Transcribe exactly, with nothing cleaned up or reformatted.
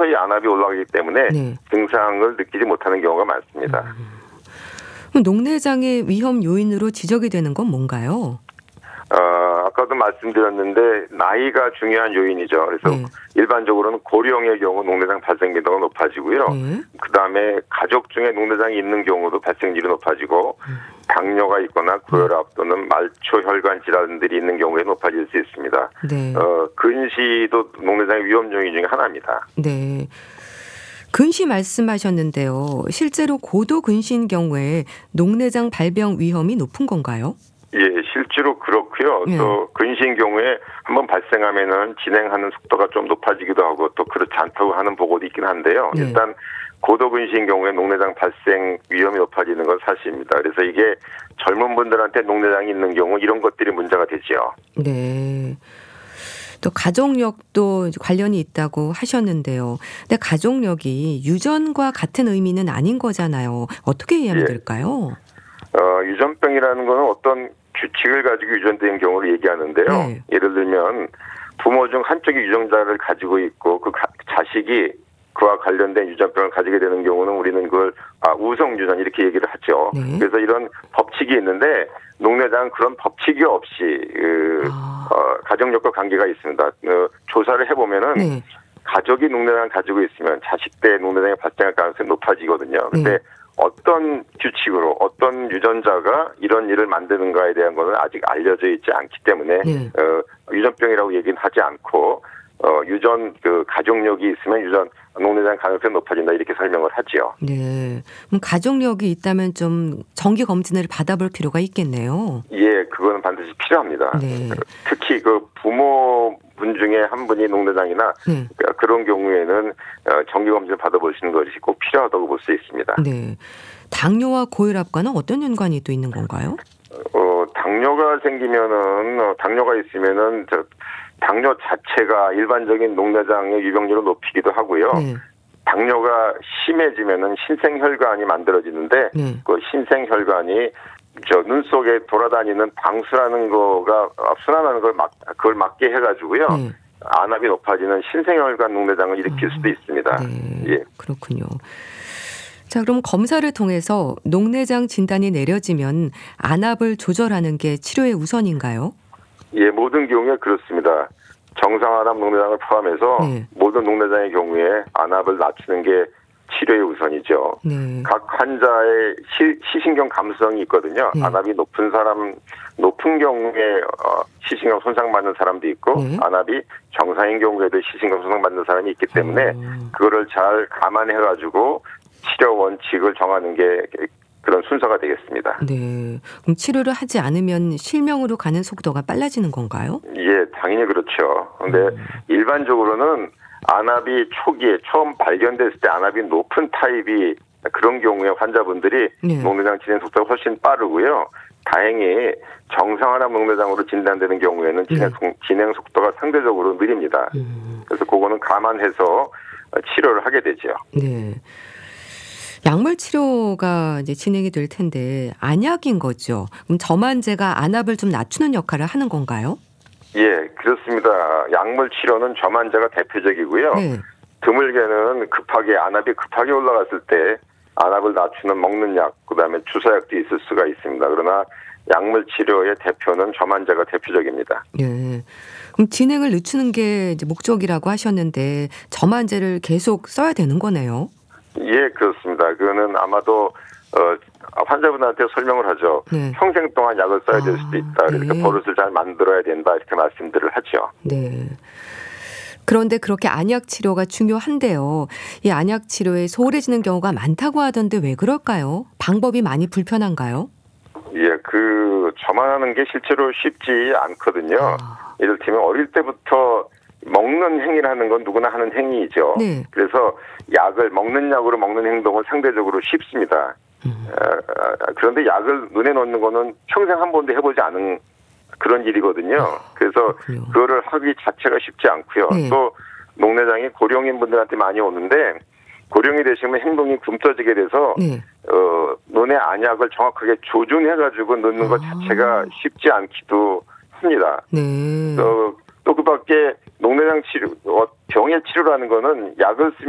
서서히 안압이 올라가기 때문에 네. 증상을 느끼지 못하는 경우가 많습니다. 음. 녹내장의 위험 요인으로 지적이 되는 건 뭔가요? 어, 아까도 말씀드렸는데 나이가 중요한 요인이죠. 그래서 네. 일반적으로는 고령의 경우 녹내장 발생 빈도가 높아지고요. 네. 그다음에 가족 중에 녹내장이 있는 경우도 발생률이 높아지고 음. 당뇨가 있거나 고혈압 또는 말초혈관 질환들이 있는 경우에 높아질 수 있습니다. 네. 어, 근시도 녹내장의 위험 요인 중에 하나입니다. 네. 근시 말씀하셨는데요. 실제로 고도 근시인 경우에 녹내장 발병 위험이 높은 건가요? 예, 실제로 그렇고요. 예. 또 근시인 경우에 한번 발생하면은 진행하는 속도가 좀 높아지기도 하고 또 그렇지 않다고 하는 보고도 있긴 한데요. 네. 일단 고도 근시인 경우에 녹내장 발생 위험이 높아지는 건 사실입니다. 그래서 이게 젊은 분들한테 녹내장이 있는 경우 이런 것들이 문제가 되죠. 네. 또 가족력도 관련이 있다고 하셨는데요. 근데 가족력이 유전과 같은 의미는 아닌 거잖아요. 어떻게 이해하면 예. 될까요? 어, 유전병이라는 거는 어떤 규칙을 가지고 유전된 경우를 얘기하는데요. 네. 예를 들면 부모 중 한쪽이 유전자를 가지고 있고 그 가, 자식이 그와 관련된 유전병을 가지게 되는 경우는 우리는 그걸 아, 우성 유전 이렇게 얘기를 하죠. 네. 그래서 이런 법칙이 있는데 녹내장은 그런 법칙이 없이 그, 아. 어, 가족력과 관계가 있습니다. 어, 조사를 해보면은 네. 가족이 녹내장을 가지고 있으면 자식 때 녹내장이 발생할 가능성이 높아지거든요. 근데 네. 어떤 규칙으로 어떤 유전자가 이런 일을 만드는가에 대한 것은 아직 알려져 있지 않기 때문에 네. 어, 유전병이라고 얘기는 하지 않고 어, 유전 그 가족력이 있으면 유전 녹내장 가능성이 높아진다 이렇게 설명을 하지요. 네. 그럼 가족력이 있다면 좀 정기 검진을 받아볼 필요가 있겠네요. 예, 그거는 반드시 필요합니다. 네. 특히 그 부모분 중에 한 분이 녹내장이나 네. 그런 경우에는 정기 검진을 받아보시는 것이 꼭 필요하다고 볼 수 있습니다. 네. 당뇨와 고혈압과는 어떤 연관이 또 있는 건가요? 어, 당뇨가 생기면은 어, 당뇨가 있으면은 저 당뇨 자체가 일반적인 녹내장의 유병률을 높이기도 하고요. 네. 당뇨가 심해지면은 신생혈관이 만들어지는데 네. 그 신생혈관이 저 눈 속에 돌아다니는 방수라는 거가 순환하는 걸 막 그걸 막게 해가지고요. 네. 안압이 높아지는 신생혈관 녹내장을 일으킬 수도 있습니다. 네. 예. 그렇군요. 자, 그럼 검사를 통해서 녹내장 진단이 내려지면 안압을 조절하는 게 치료의 우선인가요? 예, 모든 경우에 그렇습니다. 정상 안압 녹내장을 포함해서 네. 모든 녹내장의 경우에 안압을 낮추는 게 치료의 우선이죠. 네. 각 환자의 시, 시신경 감수성이 있거든요. 네. 안압이 높은 사람, 높은 경우에 어, 시신경 손상받는 사람도 있고 네. 안압이 정상인 경우에도 시신경 손상받는 사람이 있기 때문에 어. 그거를 잘 감안해가지고 치료 원칙을 정하는 게 그런 순서가 되겠습니다. 네. 그럼 치료를 하지 않으면 실명으로 가는 속도가 빨라지는 건가요? 예, 당연히 그렇죠. 그런데 음. 일반적으로는 안압이 초기에 처음 발견됐을 때 안압이 높은 타입이 그런 경우에 환자분들이 네. 녹내장 진행 속도가 훨씬 빠르고요. 다행히 정상 안압 녹내장으로 진단되는 경우에는 진행, 네. 진행 속도가 상대적으로 느립니다. 음. 그래서 그거는 감안해서 치료를 하게 되죠. 네. 약물 치료가 이제 진행이 될 텐데 안약인 거죠. 그럼 저만제가 안압을 좀 낮추는 역할을 하는 건가요? 예, 그렇습니다. 약물 치료는 저만제가 대표적이고요. 네. 드물게는 급하게 안압이 급하게 올라갔을 때 안압을 낮추는 먹는 약, 그다음에 주사약도 있을 수가 있습니다. 그러나 약물 치료의 대표는 저만제가 대표적입니다. 네. 그럼 진행을 늦추는 게 이제 목적이라고 하셨는데 저만제를 계속 써야 되는 거네요. 예, 그렇습니다. 그거는 아마도 어, 환자분한테 설명을 하죠. 네. 평생 동안 약을 써야 될 수도 있다. 아, 그러니까 네. 버릇을 잘 만들어야 된다. 이렇게 말씀들을 하죠. 네. 그런데 그렇게 안약 치료가 중요한데요. 이 안약 치료에 소홀해지는 경우가 많다고 하던데 왜 그럴까요? 방법이 많이 불편한가요? 예, 그 저만 하는 게 실제로 쉽지 않거든요. 아. 이를테면 어릴 때부터 먹는 행위라는 건 누구나 하는 행위이죠. 네. 그래서 약을 먹는 약으로 먹는 행동은 상대적으로 쉽습니다. 음. 어, 그런데 약을 눈에 넣는 거는 평생 한 번도 해보지 않은 그런 일이거든요. 그래서 그렇군요. 그거를 하기 자체가 쉽지 않고요. 네. 또 녹내장이 고령인 분들한테 많이 오는데 고령이 되시면 행동이 굼떠지게 돼서 네. 어, 눈의 안약을 정확하게 조준해가지고 넣는 것 아. 자체가 쉽지 않기도 합니다. 네. 어, 또 그 밖에 녹내장 치료, 어, 병의 치료라는 거는 약을 쓰면